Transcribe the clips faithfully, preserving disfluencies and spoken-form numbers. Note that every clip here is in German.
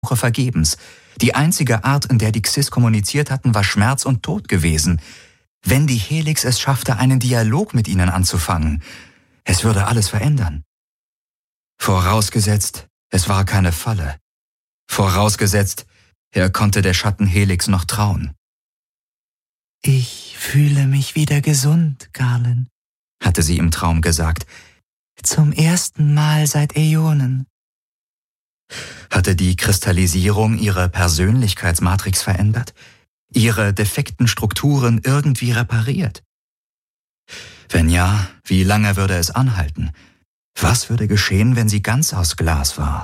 vergebens. Die einzige Art, in der die Xys kommuniziert hatten, war Schmerz und Tod gewesen. Wenn die Helix es schaffte, einen Dialog mit ihnen anzufangen, es würde alles verändern. Vorausgesetzt, es war keine Falle. Vorausgesetzt, er konnte der Schatten Helix noch trauen. »Ich fühle mich wieder gesund, Garlen«, hatte sie im Traum gesagt. »Zum ersten Mal seit Äonen.« Hatte die Kristallisierung ihre Persönlichkeitsmatrix verändert, ihre defekten Strukturen irgendwie repariert? Wenn ja, wie lange würde es anhalten? Was würde geschehen, wenn sie ganz aus Glas war?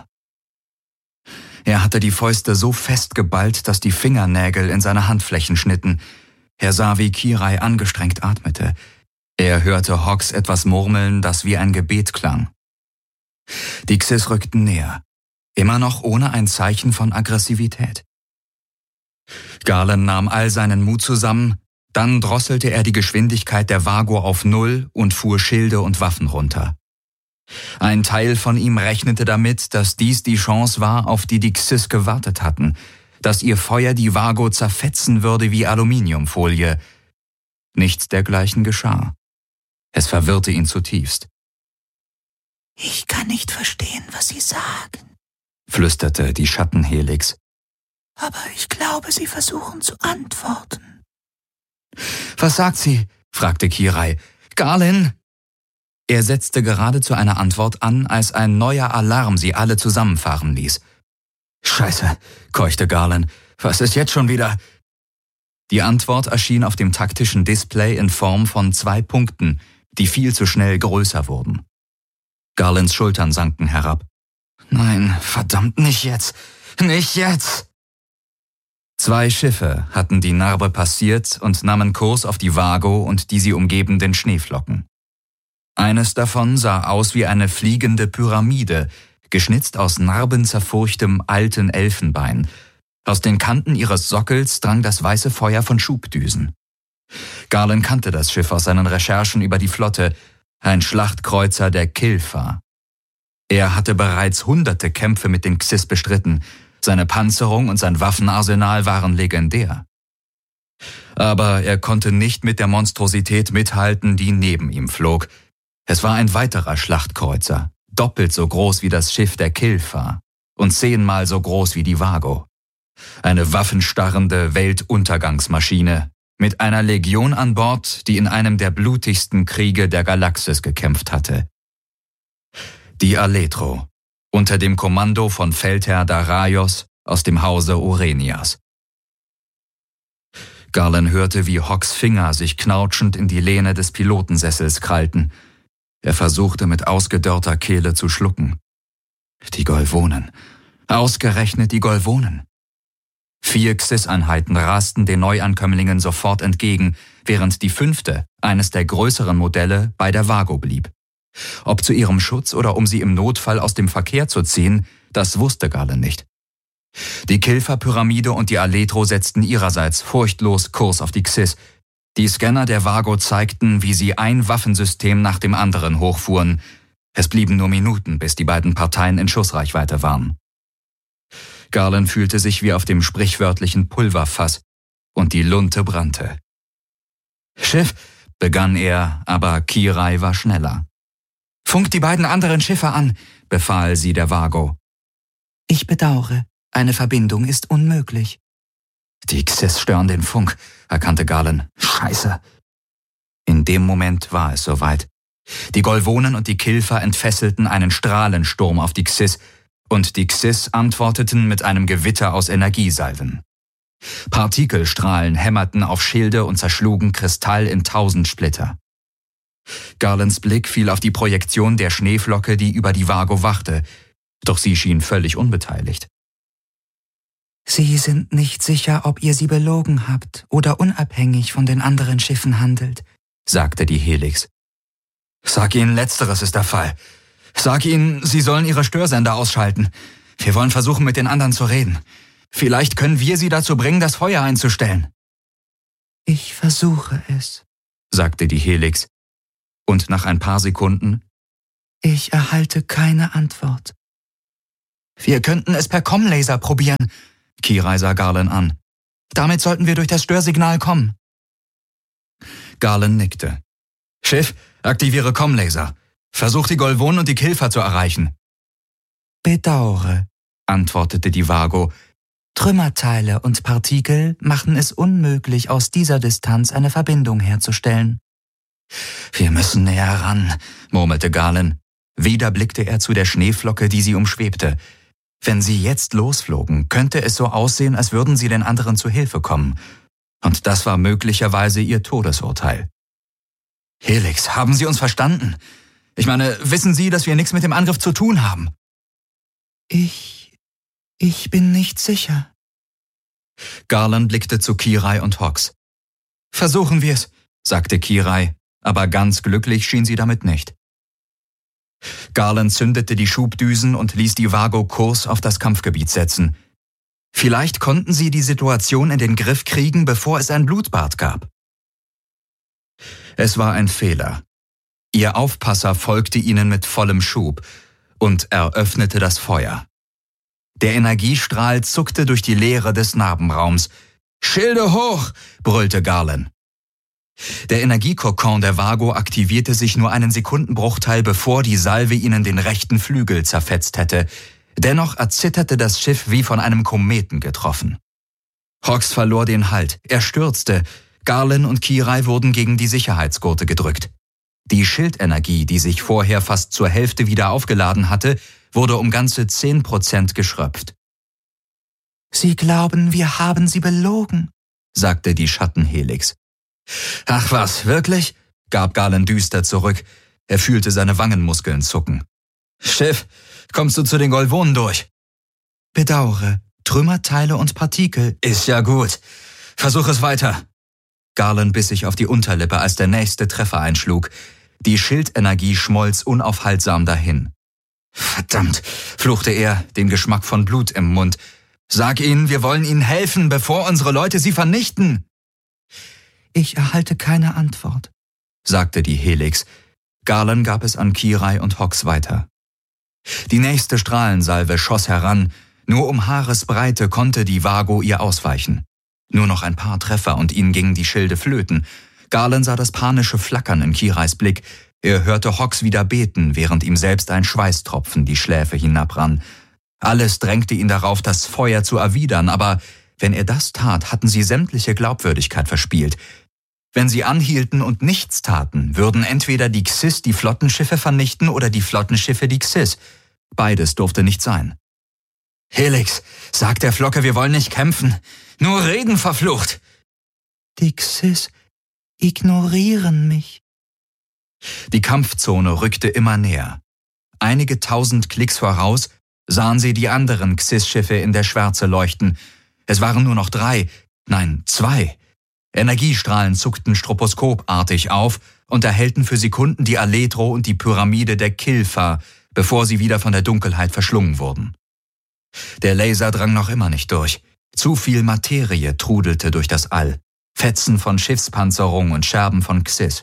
Er hatte die Fäuste so fest geballt, dass die Fingernägel in seine Handflächen schnitten. Er sah, wie Kirai angestrengt atmete. Er hörte Hawks etwas murmeln, das wie ein Gebet klang. Die Xys rückten näher, immer noch ohne ein Zeichen von Aggressivität. Garlen nahm all seinen Mut zusammen, dann drosselte er die Geschwindigkeit der Vago auf Null und fuhr Schilde und Waffen runter. Ein Teil von ihm rechnete damit, dass dies die Chance war, auf die die Xys gewartet hatten, dass ihr Feuer die Vago zerfetzen würde wie Aluminiumfolie. Nichts dergleichen geschah. Es verwirrte ihn zutiefst. »Ich kann nicht verstehen, was Sie sagen«, flüsterte die Schattenhelix. »Aber ich glaube, Sie versuchen zu antworten.« »Was sagt sie?« fragte Kirai. »Garlen?« Er setzte gerade zu einer Antwort an, als ein neuer Alarm sie alle zusammenfahren ließ. »Scheiße«, keuchte Garlen. »Was ist jetzt schon wieder?« Die Antwort erschien auf dem taktischen Display in Form von zwei Punkten, die viel zu schnell größer wurden. Garlens Schultern sanken herab. »Nein, verdammt, nicht jetzt! Nicht jetzt!« Zwei Schiffe hatten die Narbe passiert und nahmen Kurs auf die Vago und die sie umgebenden Schneeflocken. Eines davon sah aus wie eine fliegende Pyramide, geschnitzt aus narbenzerfurchtem alten Elfenbein. Aus den Kanten ihres Sockels drang das weiße Feuer von Schubdüsen. Garlen kannte das Schiff aus seinen Recherchen über die Flotte, ein Schlachtkreuzer der Kilfa. Er hatte bereits hunderte Kämpfe mit den Xys bestritten, seine Panzerung und sein Waffenarsenal waren legendär. Aber er konnte nicht mit der Monstrosität mithalten, die neben ihm flog. Es war ein weiterer Schlachtkreuzer, doppelt so groß wie das Schiff der Kilfa und zehnmal so groß wie die Vago. Eine waffenstarrende Weltuntergangsmaschine mit einer Legion an Bord, die in einem der blutigsten Kriege der Galaxis gekämpft hatte. Die Aletro, unter dem Kommando von Feldherr Daraios aus dem Hause Orenias. Garlen hörte, wie Hawks Finger sich knautschend in die Lehne des Pilotensessels krallten. Er versuchte mit ausgedörrter Kehle zu schlucken. Die Golvonen. Ausgerechnet die Golvonen. Vier Xys-Einheiten rasten den Neuankömmlingen sofort entgegen, während die fünfte, eines der größeren Modelle, bei der Vago blieb. Ob zu ihrem Schutz oder um sie im Notfall aus dem Verkehr zu ziehen, das wusste Garlen nicht. Die Kilfa-Pyramide und die Aletro setzten ihrerseits furchtlos Kurs auf die Xys. Die Scanner der Vago zeigten, wie sie ein Waffensystem nach dem anderen hochfuhren. Es blieben nur Minuten, bis die beiden Parteien in Schussreichweite waren. Garlen fühlte sich wie auf dem sprichwörtlichen Pulverfass und die Lunte brannte. »Schiff«, begann er, aber Kirai war schneller. »Funkt die beiden anderen Schiffe an«, befahl sie der Vago. »Ich bedauere, eine Verbindung ist unmöglich.« »Die Xys stören den Funk«, erkannte Garlen. »Scheiße!« In dem Moment war es soweit. Die Golvonen und die Kilfa entfesselten einen Strahlensturm auf die Xys, und die Xys antworteten mit einem Gewitter aus Energiesalven. Partikelstrahlen hämmerten auf Schilde und zerschlugen Kristall in tausend Splitter. Garlens Blick fiel auf die Projektion der Schneeflocke, die über die Vago wachte, doch sie schien völlig unbeteiligt. »Sie sind nicht sicher, ob ihr sie belogen habt oder unabhängig von den anderen Schiffen handelt«, sagte die Helix. »Sag ihnen, letzteres ist der Fall. Sag ihnen, sie sollen ihre Störsender ausschalten. Wir wollen versuchen, mit den anderen zu reden. Vielleicht können wir sie dazu bringen, das Feuer einzustellen.« »Ich versuche es«, sagte die Helix. Und nach ein paar Sekunden: »Ich erhalte keine Antwort.« Wir könnten es per Comlaser probieren, Kirai sah Garland an. Damit sollten wir durch das Störsignal kommen. Garland nickte. Schiff, aktiviere Comlaser. Versuch die Golvonen und die Kilfer zu erreichen. Bedauere, antwortete die Vago. Trümmerteile und Partikel machen es unmöglich, aus dieser Distanz eine Verbindung herzustellen. Wir müssen näher ran, murmelte Garland. Wieder blickte er zu der Schneeflocke, die sie umschwebte. Wenn sie jetzt losflogen, könnte es so aussehen, als würden sie den anderen zu Hilfe kommen. Und das war möglicherweise ihr Todesurteil. Helix, haben Sie uns verstanden? Ich meine, wissen Sie, dass wir nichts mit dem Angriff zu tun haben? Ich... ich bin nicht sicher. Garland blickte zu Kirai und Hawks. Versuchen wir es, sagte Kirai, aber ganz glücklich schien sie damit nicht. Garland zündete die Schubdüsen und ließ die Vago Kurs auf das Kampfgebiet setzen. Vielleicht konnten sie die Situation in den Griff kriegen, bevor es ein Blutbad gab. Es war ein Fehler. Ihr Aufpasser folgte ihnen mit vollem Schub und eröffnete das Feuer. Der Energiestrahl zuckte durch die Leere des Narbenraums. »Schilde hoch!« brüllte Garland. Der Energiekokon der Vago aktivierte sich nur einen Sekundenbruchteil, bevor die Salve ihnen den rechten Flügel zerfetzt hätte. Dennoch erzitterte das Schiff wie von einem Kometen getroffen. Hawks verlor den Halt. Er stürzte. Garland und Kirai wurden gegen die Sicherheitsgurte gedrückt. Die Schildenergie, die sich vorher fast zur Hälfte wieder aufgeladen hatte, wurde um ganze zehn Prozent geschröpft. »Sie glauben, wir haben Sie belogen«, sagte die Schattenhelix. »Ach was, wirklich?« gab Garland düster zurück. Er fühlte seine Wangenmuskeln zucken. »Schiff, kommst du zu den Golvonen durch?« »Bedauere, Trümmerteile und Partikel.« »Ist ja gut. Versuch es weiter.« Garland biss sich auf die Unterlippe, als der nächste Treffer einschlug. Die Schildenergie schmolz unaufhaltsam dahin. »Verdammt«, fluchte er, den Geschmack von Blut im Mund. »Sag ihnen, wir wollen ihnen helfen, bevor unsere Leute sie vernichten.« »Ich erhalte keine Antwort«, sagte die Helix. Garland gab es an Kirai und Hawks weiter. Die nächste Strahlensalve schoss heran. Nur um Haaresbreite konnte die Vago ihr ausweichen. Nur noch ein paar Treffer und ihnen gingen die Schilde flöten. Garland sah das panische Flackern in Kirais Blick. Er hörte Hawks wieder beten, während ihm selbst ein Schweißtropfen die Schläfe hinabrann. Alles drängte ihn darauf, das Feuer zu erwidern, aber wenn er das tat, hatten sie sämtliche Glaubwürdigkeit verspielt. Wenn sie anhielten und nichts taten, würden entweder die Xys die Flottenschiffe vernichten oder die Flottenschiffe die Xys. Beides durfte nicht sein. »Helix, sag der Flocke, wir wollen nicht kämpfen. Nur reden, verflucht!« »Die Xys ignorieren mich.« Die Kampfzone rückte immer näher. Einige tausend Klicks voraus sahen sie die anderen Xys-Schiffe in der Schwärze leuchten. Es waren nur noch drei, nein, zwei. Energiestrahlen zuckten stroboskopartig auf und erhellten für Sekunden die Aletro und die Pyramide der Kilfa, bevor sie wieder von der Dunkelheit verschlungen wurden. Der Laser drang noch immer nicht durch. Zu viel Materie trudelte durch das All. Fetzen von Schiffspanzerung und Scherben von Xys.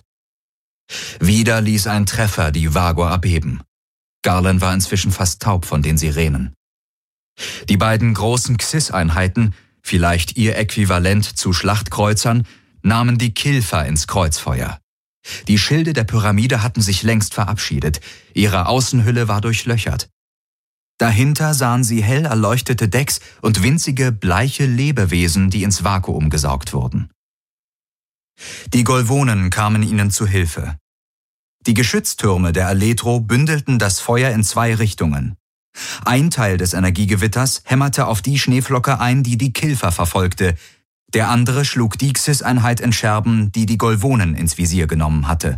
Wieder ließ ein Treffer die Vago erbeben. Garland war inzwischen fast taub von den Sirenen. Die beiden großen Xys-Einheiten, vielleicht ihr Äquivalent zu Schlachtkreuzern, nahmen die Kilfa ins Kreuzfeuer. Die Schilde der Pyramide hatten sich längst verabschiedet. Ihre Außenhülle war durchlöchert. Dahinter sahen sie hell erleuchtete Decks und winzige, bleiche Lebewesen, die ins Vakuum gesaugt wurden. Die Golvonen kamen ihnen zu Hilfe. Die Geschütztürme der Aletro bündelten das Feuer in zwei Richtungen. Ein Teil des Energiegewitters hämmerte auf die Schneeflocke ein, die die Kilfa verfolgte. Der andere schlug die Xys-Einheit in Scherben, die die Golvonen ins Visier genommen hatte.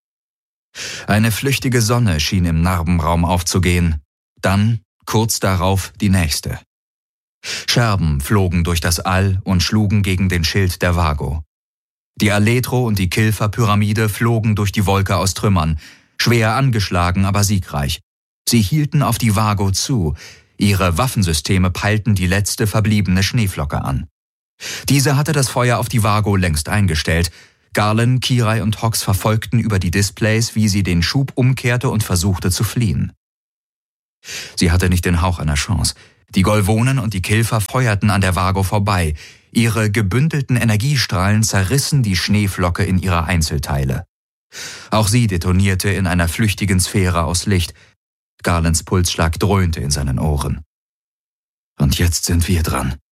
Eine flüchtige Sonne schien im Narbenraum aufzugehen. Dann, kurz darauf, die nächste. Scherben flogen durch das All und schlugen gegen den Schild der Vago. Die Aletro und die Kilfa-Pyramide flogen durch die Wolke aus Trümmern, schwer angeschlagen, aber siegreich. Sie hielten auf die Vago zu. Ihre Waffensysteme peilten die letzte verbliebene Schneeflocke an. Diese hatte das Feuer auf die Vago längst eingestellt. Garland, Kirai und Hawks verfolgten über die Displays, wie sie den Schub umkehrte und versuchte zu fliehen. Sie hatte nicht den Hauch einer Chance. Die Golvonen und die Kilfer feuerten an der Vago vorbei. Ihre gebündelten Energiestrahlen zerrissen die Schneeflocke in ihre Einzelteile. Auch sie detonierte in einer flüchtigen Sphäre aus Licht. Garlands Pulsschlag dröhnte in seinen Ohren. Und jetzt sind wir dran,